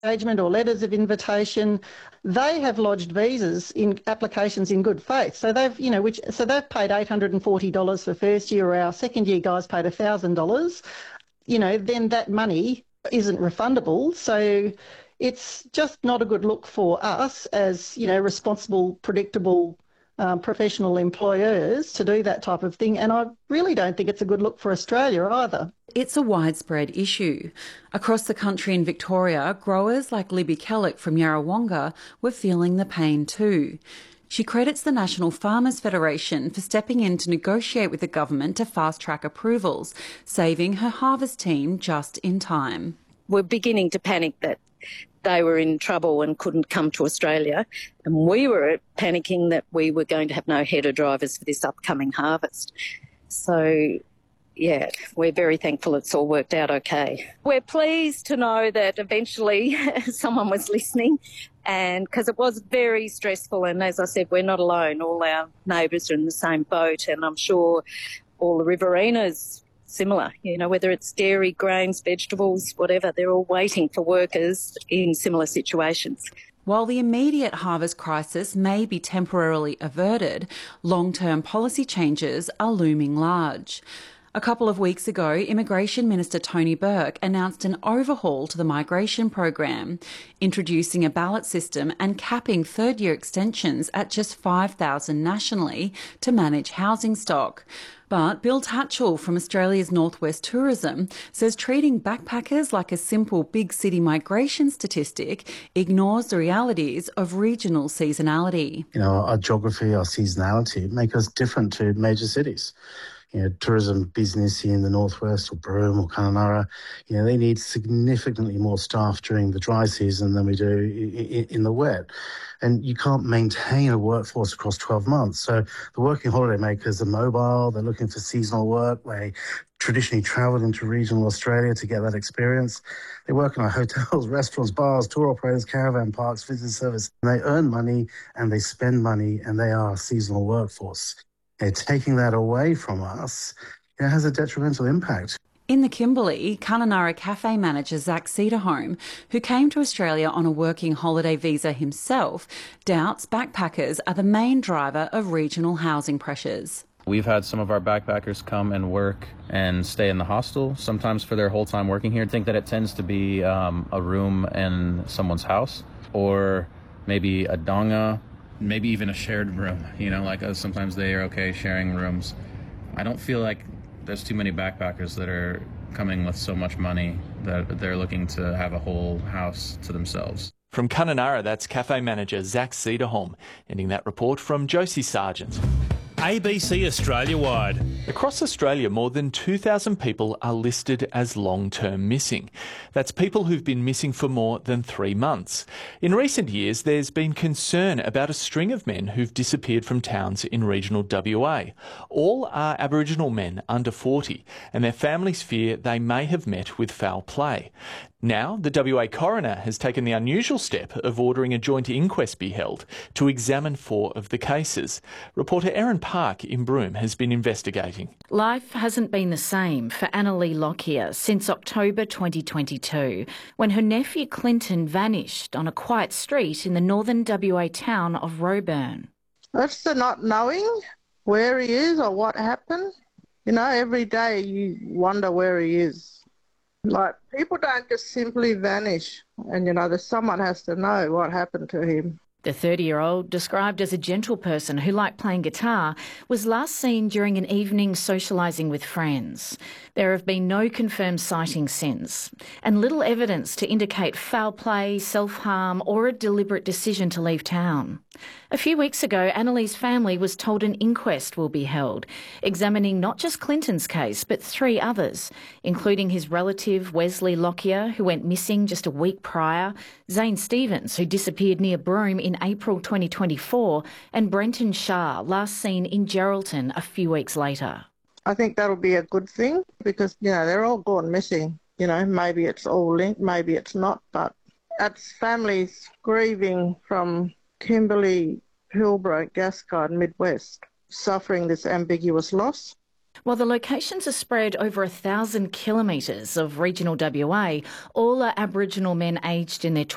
engagement or letters of invitation, they have lodged visas in applications in good faith. So they've, so they've paid $840 for first year, or our second year guys paid $1,000. Then that money isn't refundable. So it's just not a good look for us as, responsible, predictable, professional employers to do that type of thing. And I really don't think it's a good look for Australia either. It's a widespread issue. Across the country in Victoria, growers like Libby Kellick from Yarrawonga were feeling the pain too. She credits the National Farmers Federation for stepping in to negotiate with the government to fast-track approvals, saving her harvest team just in time. We're beginning to panic that they were in trouble and couldn't come to Australia, and we were panicking that we were going to have no header drivers for this upcoming harvest. So, yeah, we're very thankful it's all worked out okay. We're pleased to know that eventually someone was listening, and because it was very stressful, and as I said, we're not alone. All our neighbours are in the same boat, and I'm sure all the Riverinas similar, whether it's dairy, grains, vegetables, whatever, they're all waiting for workers in similar situations. While the immediate harvest crisis may be temporarily averted, long-term policy changes are looming large. A couple of weeks ago, Immigration Minister Tony Burke announced an overhaul to the migration program, introducing a ballot system and capping third-year extensions at just 5,000 nationally to manage housing stock. But Bill Tatchell from Australia's Northwest Tourism says treating backpackers like a simple big city migration statistic ignores the realities of regional seasonality. Our geography, our seasonality make us different to major cities. Tourism business here in the northwest, or Broome or Kununurra, they need significantly more staff during the dry season than we do in the wet. And you can't maintain a workforce across 12 months. So the working holiday makers are mobile, they're looking for seasonal work. They traditionally travelled into regional Australia to get that experience. They work in our hotels, restaurants, bars, tour operators, caravan parks, visitor service. And they earn money and they spend money, and they are a seasonal workforce. Taking that away from us, it has a detrimental impact. In the Kimberley, Kununurra cafe manager Zach Cederholm, who came to Australia on a working holiday visa himself, doubts backpackers are the main driver of regional housing pressures. We've had some of our backpackers come and work and stay in the hostel, sometimes for their whole time working here. I think that it tends to be a room in someone's house, or maybe a donga, maybe even a shared room, sometimes they are okay sharing rooms. I don't feel like there's too many backpackers that are coming with so much money that they're looking to have a whole house to themselves. From Kununurra, that's cafe manager Zach Cederholm. Ending that report from Josie Sargent. ABC Australia-wide. Across Australia, more than 2,000 people are listed as long-term missing. That's people who've been missing for more than 3 months. In recent years, there's been concern about a string of men who've disappeared from towns in regional WA. All are Aboriginal men under 40, and their families fear they may have met with foul play. Now, the WA coroner has taken the unusual step of ordering a joint inquest be held to examine 4 of the cases. Reporter Erin Park in Broome has been investigating. Life hasn't been the same for Annalee Lockyer since October 2022, when her nephew Clinton vanished on a quiet street in the northern WA town of Roebourne. That's the not knowing where he is or what happened. Every day you wonder where he is. Like, people don't just simply vanish, and, someone has to know what happened to him. The 30-year-old, described as a gentle person who liked playing guitar, was last seen during an evening socialising with friends. There have been no confirmed sightings since, and little evidence to indicate foul play, self-harm or a deliberate decision to leave town. A few weeks ago, Annalee's family was told an inquest will be held, examining not just Clinton's case, but 3 others, including his relative Wesley Lockyer, who went missing just a week prior, Zane Stevens, who disappeared near Broome in April 2024, and Brenton Shah, last seen in Geraldton a few weeks later. I think that'll be a good thing because, they're all gone missing. Maybe it's all linked, maybe it's not, but that's families grieving from Kimberley, Pilbara, Gascoyne, Midwest, suffering this ambiguous loss. While the locations are spread over 1,000 kilometres of regional WA, all are Aboriginal men aged in their